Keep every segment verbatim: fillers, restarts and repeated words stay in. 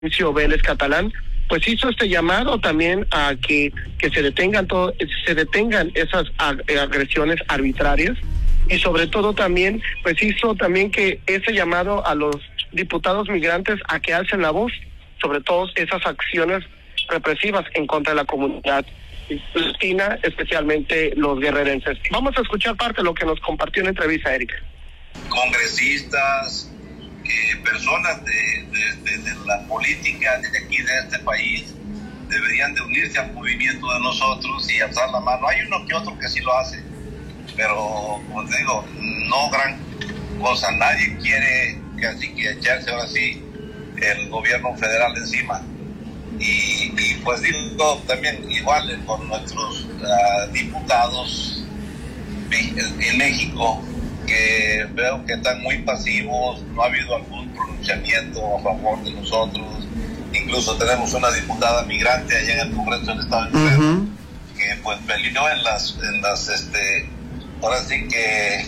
Gaudencio Vélez Catalán, pues hizo este llamado también a que, que se detengan todo, se detengan esas agresiones arbitrarias, y sobre todo también, pues hizo también que ese llamado a los diputados migrantes a que alcen la voz sobre todo esas acciones represivas en contra de la comunidad latina, especialmente los guerrerenses. Vamos a escuchar parte de lo que nos compartió en la entrevista Erika. Congresistas, que personas de, de, de, de la política de aquí, de este país, deberían de unirse al movimiento de nosotros y alzar la mano. Hay uno que otro que sí lo hace, pero como te digo, no gran cosa. Nadie quiere que así que echarse ahora sí el gobierno federal encima. Y, y pues digo también igual con nuestros uh, diputados en México, que veo que están muy pasivos, no ha habido algún pronunciamiento a favor de nosotros. Incluso tenemos una diputada migrante allá en el Congreso del Estado de Guerrero, uh-huh. que pues peleó en las, en las, este, ahora sí que...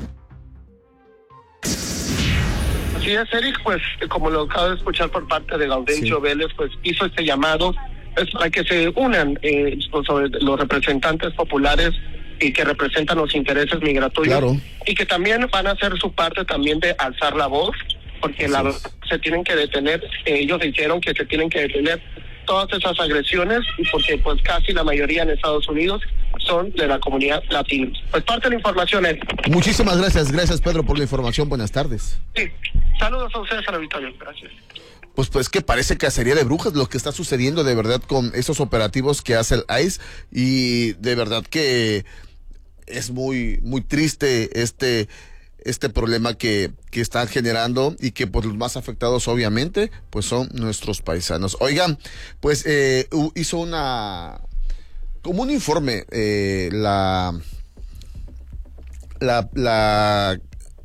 Así es, Eric, pues como lo acabo de escuchar por parte de Gaudencio sí. Vélez, pues hizo este llamado pues, para que se unan eh, sobre los representantes populares y que representan los intereses migratorios, claro. y que también van a hacer su parte también de alzar la voz, porque sí. la se tienen que detener, eh, ellos dijeron que se tienen que detener todas esas agresiones, y porque pues casi la mayoría en Estados Unidos son de la comunidad latina. Pues parte de la información es... Muchísimas gracias, gracias Pedro por la información, buenas tardes. Sí, saludos a ustedes, a la Victoria, gracias. Pues pues que parece cacería de brujas lo que está sucediendo de verdad con esos operativos que hace el I C E, y de verdad que es muy muy triste este este problema que, que están generando, y que pues los más afectados obviamente pues son nuestros paisanos. Oigan, pues eh, hizo una como un informe eh, la la la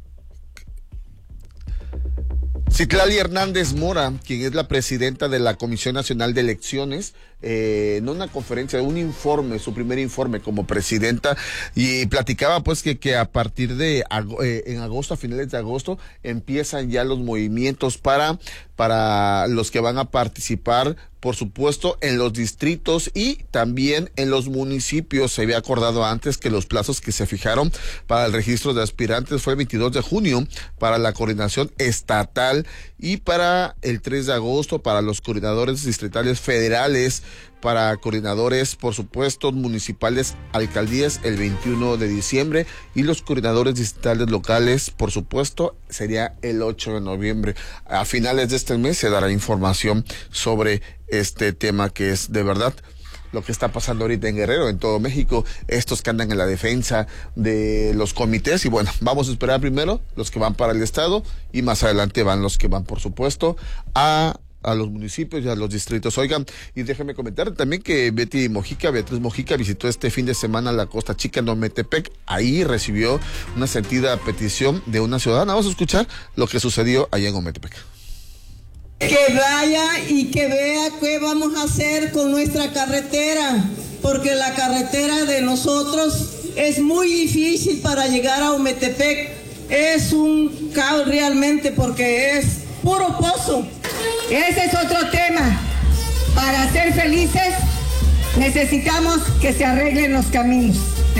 Citlali Hernández Mora, quien es la presidenta de la Comisión Nacional de Elecciones, eh, en una conferencia, un informe, su primer informe como presidenta, y platicaba pues que, que a partir de eh, en agosto, a finales de agosto, empiezan ya los movimientos para, para los que van a participar, por supuesto, en los distritos y también en los municipios. Se había acordado antes que los plazos que se fijaron para el registro de aspirantes fue el veintidós de junio para la coordinación estatal, y para el tres de agosto para los coordinadores distritales federales, para coordinadores, por supuesto, municipales, alcaldías, el veintiuno de diciembre, y los coordinadores distritales locales, por supuesto, sería el ocho de noviembre. A finales de este mes se dará información sobre este tema, que es de verdad lo que está pasando ahorita en Guerrero, en todo México, estos que andan en la defensa de los comités. Y bueno, vamos a esperar primero los que van para el estado, y más adelante van los que van, por supuesto, a a los municipios y a los distritos. Oigan, y déjenme comentar también que Betty Mojica, Beatriz Mojica, visitó este fin de semana la Costa Chica en Ometepec. Ahí recibió una sentida petición de una ciudadana. Vamos a escuchar lo que sucedió allá en Ometepec. Que vaya y que vea qué vamos a hacer con nuestra carretera, porque la carretera de nosotros es muy difícil para llegar a Ometepec. Es un caos realmente, porque es puro pozo. Ese es otro tema. Para ser felices necesitamos que se arreglen los caminos.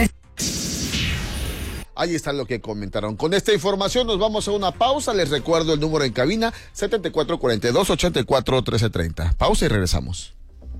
Ahí está lo que comentaron. Con esta información nos vamos a una pausa. Les recuerdo el número en cabina, setenta y cuatro cuarenta y dos, ochenta y cuatro, trece treinta. Pausa y regresamos.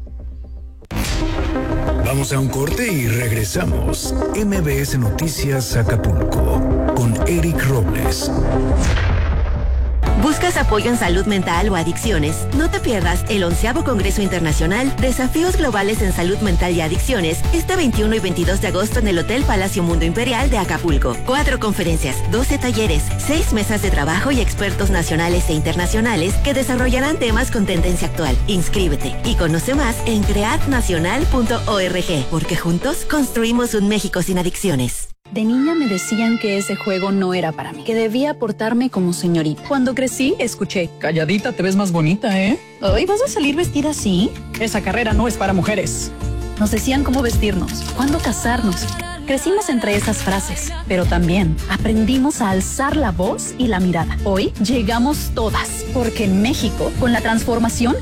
Vamos a un corte y regresamos. M B S Noticias Acapulco con Eric Robles. ¿Buscas apoyo en salud mental o adicciones? No te pierdas el onceavo Congreso Internacional Desafíos Globales en Salud Mental y Adicciones este veintiuno y veintidós de agosto en el Hotel Palacio Mundo Imperial de Acapulco. Cuatro conferencias, doce talleres, seis mesas de trabajo y expertos nacionales e internacionales que desarrollarán temas con tendencia actual. Inscríbete y conoce más en cread nacional punto org, porque juntos construimos un México sin adicciones. De niña me decían que ese juego no era para mí, que debía portarme como señorita. Cuando crecí, escuché: calladita te ves más bonita, ¿eh? ¿Hoy vas a salir vestida así? Esa carrera no es para mujeres. Nos decían cómo vestirnos, cuándo casarnos. Crecimos entre esas frases, pero también aprendimos a alzar la voz y la mirada. Hoy llegamos todas, porque en México, con la transformación